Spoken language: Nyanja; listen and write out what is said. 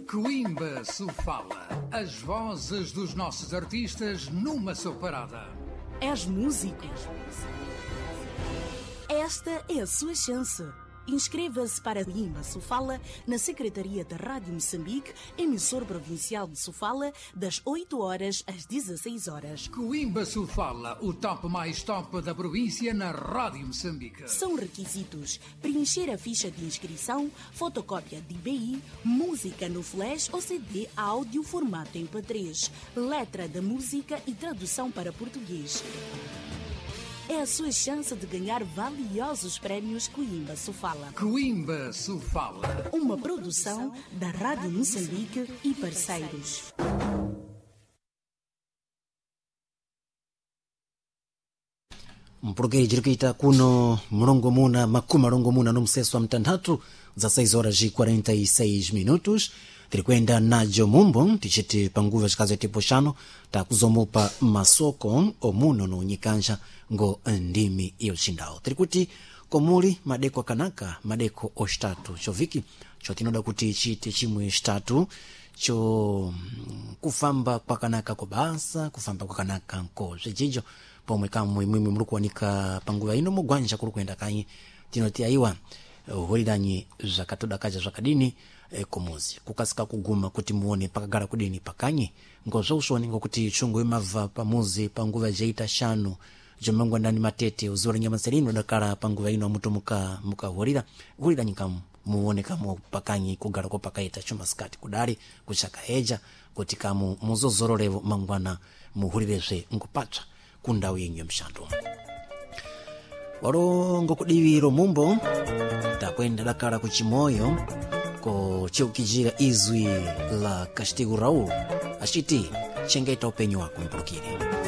Coimbra se fala. As vozes dos nossos artistas numa só parada. És músico? Esta é a sua chance. Inscreva-se para Coimbra Sofala na Secretaria da Rádio Moçambique, emissor provincial de Sofala, das 8 horas às 16 horas. Coimbra Sofala, o top mais top da província na Rádio Moçambique. São requisitos: preencher a ficha de inscrição, fotocópia de IBI, música no flash ou CD áudio formato MP3, letra da música e tradução para português. É a sua chance de ganhar valiosos prémios Coimbra Sofala. Coimbra Sofala. Uma produção da Rádio Moçambique e parceiros. Mpulogeri jirikita kuno mrongo muna makumi marongo muna no mseso wa mtandatu za 6 horas e 46 minutos. Tirikwenda najo mumbo tichiti panguva chikazo tipo shano takuzomupa masoko omuno no nyikanja ngo ndimi yoshindao. Tirikuti komuli madeko kanaka madeko ostatu choviki chotinoda kuti chiti chimwe statu cho kufamba kwa kanaka kobasa kufamba kwa kanaka nko zvijijo pomwe kamwe mwimwe mulukuwanika panguva ino mugwanja kulukwenda kanyi tinoti aiwa holidanyi zakatoda kaja zakadini komuzi kukasika kuguma kuti muone pakagara kudini pakanyi ngozo usoni ngokuti chungu imava pamuzi panguva jeita shanu jomangwa ndani matete uzora nyama serino dakara panguva ino muka holira nyikamu muone kama pakanyi kugara ko pakaita chuma skati kudari kuchaka heja kuti kamu muzozorolevo mangwana muhulirezve ngopatsa kundawu yenye mshando warongo kudiwiro mumbo takwenda dakara kuchimoyo ko cheukijira izwi la Castigo Raul ashiti chengeta upenyo wako mpulukire.